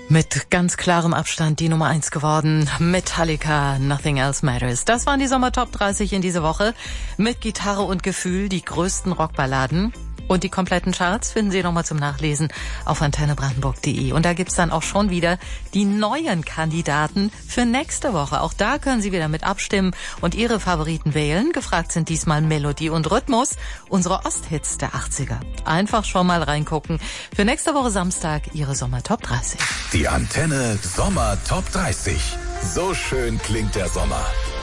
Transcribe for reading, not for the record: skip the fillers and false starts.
Mit ganz klarem Abstand die Nummer 1 geworden. Metallica, Nothing Else Matters. Das waren die Sommer-Top 30 in dieser Woche. Mit Gitarre und Gefühl die größten Rockballaden. Und die kompletten Charts finden Sie nochmal zum Nachlesen auf antennebrandenburg.de. Und da gibt's dann auch schon wieder die neuen Kandidaten für nächste Woche. Auch da können Sie wieder mit abstimmen und Ihre Favoriten wählen. Gefragt sind diesmal Melodie und Rhythmus, unsere Osthits der 80er. Einfach schon mal reingucken. Für nächste Woche Samstag Ihre Sommer-Top 30. Die Antenne Sommer Top 30. So schön klingt der Sommer.